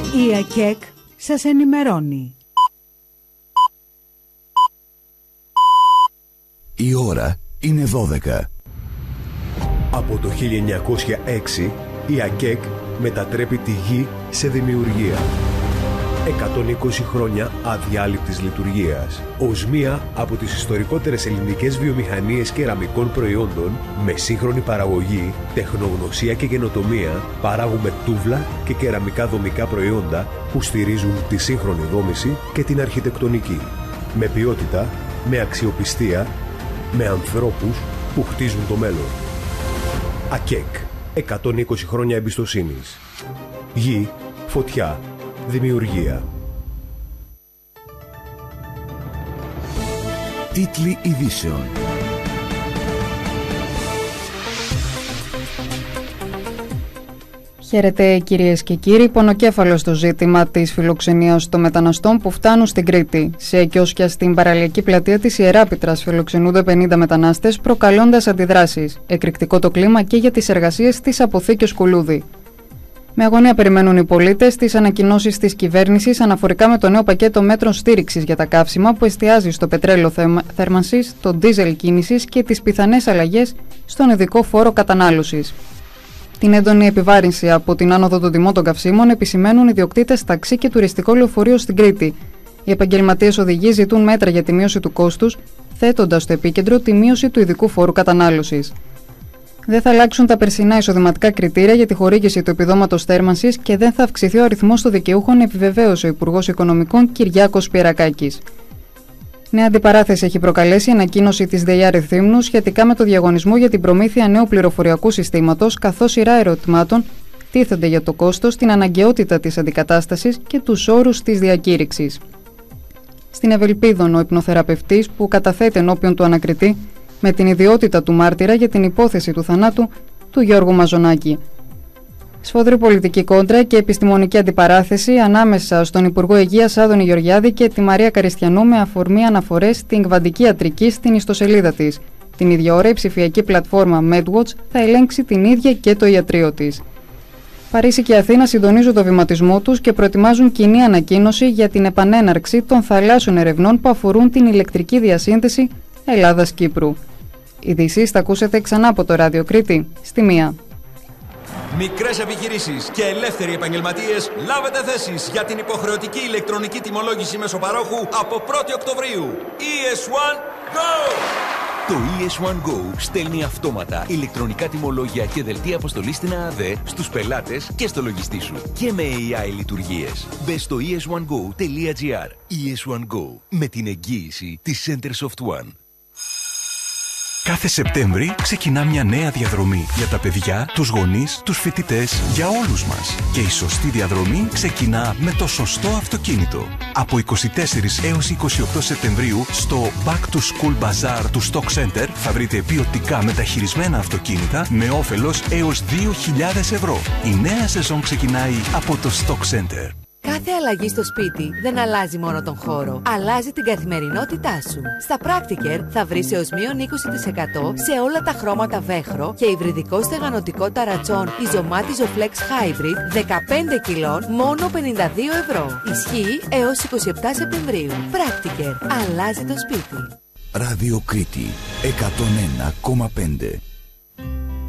Η ΑΚΕΚ σας ενημερώνει. Η ώρα είναι 12. Από το 1906 η ΑΚΕΚ μετατρέπει τη γη σε δημιουργία. 120 χρόνια αδιάλειπτης λειτουργίας. Ως μία από τις ιστορικότερες ελληνικές βιομηχανίες κεραμικών προϊόντων, με σύγχρονη παραγωγή, τεχνογνωσία και καινοτομία, παράγουμε τούβλα και κεραμικά δομικά προϊόντα που στηρίζουν τη σύγχρονη δόμηση και την αρχιτεκτονική. Με ποιότητα, με αξιοπιστία, με ανθρώπους που χτίζουν το μέλλον. ΑΚΕΚ. 120 χρόνια εμπιστοσύνης. Γη, φωτιά, δημιουργία. Τίτλοι ειδήσεων. Χαίρετε κυρίες και κύριοι. Πονοκέφαλο στο ζήτημα της φιλοξενίας των μεταναστών που φτάνουν στην Κρήτη. Σε κιόσκια στην παραλιακή πλατεία της Ιεράπητρας φιλοξενούνται 50 μετανάστες, προκαλώντας αντιδράσεις. Εκρηκτικό το κλίμα και για τις εργασίες της αποθήκης Κουλούδη. Με αγωνία περιμένουν οι πολίτες τις ανακοινώσεις της κυβέρνησης αναφορικά με το νέο πακέτο μέτρων στήριξης για τα καύσιμα που εστιάζει στο πετρέλαιο θέρμανσης, το ντίζελ κίνησης και τις πιθανές αλλαγές στον ειδικό φόρο κατανάλωσης. Την έντονη επιβάρυνση από την άνοδο των τιμών των καυσίμων επισημαίνουν ιδιοκτήτες ταξί και τουριστικό λεωφορείο στην Κρήτη. Οι επαγγελματίες οδηγοί ζητούν μέτρα για τη μείωση του κόστους, θέτοντας στο επίκεντρο τη μείωση του ειδικού φόρου κατανάλωσης. Δεν θα αλλάξουν τα περσινά εισοδηματικά κριτήρια για τη χορήγηση του επιδόματος θέρμανσης και δεν θα αυξηθεί ο αριθμός των δικαιούχων, επιβεβαίωσε ο Υπουργός Οικονομικών Κυριάκος Πιερακάκης. Νέα αντιπαράθεση έχει προκαλέσει η ανακοίνωση της ΔΕΙΑ Ρεθύμνου σχετικά με το διαγωνισμό για την προμήθεια νέου πληροφοριακού συστήματος, καθώς σειρά ερωτημάτων τίθενται για το κόστος, την αναγκαιότητα της αντικατάστασης και τους όρους της διακήρυξης. Στην Ευελπίδων, ο υπνοθεραπευτής που καταθέτει ενώπιον του ανακριτή με την ιδιότητα του μάρτυρα για την υπόθεση του θανάτου του Γιώργου Μαζονάκη. Σφοδρή πολιτική κόντρα και επιστημονική αντιπαράθεση ανάμεσα στον Υπουργό Υγείας Άδωνη Γεωργιάδη και τη Μαρία Καριστιανού με αφορμή αναφορές στην κβαντική ιατρική στην ιστοσελίδα της. Την ίδια ώρα η ψηφιακή πλατφόρμα MedWatch θα ελέγξει την ίδια και το ιατρείο της. Παρίσι και Αθήνα συντονίζουν το βηματισμό τους και προετοιμάζουν κοινή ανακοίνωση για την επανέναρξη των θαλάσσιων ερευνών που αφορούν την ηλεκτρική διασύνδεση Ελλάδας-Κύπρου. Ειδήσεις θα ακούσετε ξανά από το Ράδιο Κρήτη στη 1. Μικρές επιχειρήσεις και ελεύθεροι επαγγελματίες, λάβετε θέσεις για την υποχρεωτική ηλεκτρονική τιμολόγηση μεσοπαρόχου από 1η Οκτωβρίου. ES1 Go! Το ES1 Go στέλνει αυτόματα ηλεκτρονικά τιμολόγια και δελτία αποστολής στην ΑΑΔ στους πελάτες και στο λογιστή σου. Και με AI λειτουργίες. Μπες στο es1go.gr. ES1 Go. Με την εγγύηση της Centersoft One. Κάθε Σεπτέμβρη ξεκινά μια νέα διαδρομή για τα παιδιά, τους γονείς, τους φοιτητές, για όλους μας. Και η σωστή διαδρομή ξεκινά με το σωστό αυτοκίνητο. Από 24 έως 28 Σεπτεμβρίου στο Back to School Bazaar του Stock Center θα βρείτε ποιοτικά μεταχειρισμένα αυτοκίνητα με όφελος έως 2.000 ευρώ. Η νέα σεζόν ξεκινάει από το Stock Center. Κάθε αλλαγή στο σπίτι δεν αλλάζει μόνο τον χώρο, αλλάζει την καθημερινότητά σου. Στα Practiker θα βρεις έως μείον 20% σε όλα τα χρώματα βέχρο και υβριδικό στεγανοτικό ταρατσόν Isomat Isoflex Hybrid 15 κιλών μόνο 52 ευρώ. Ισχύει έως 27 Σεπτεμβρίου. Practiker. Αλλάζει το σπίτι. Ράδιο Κρήτη 101,5.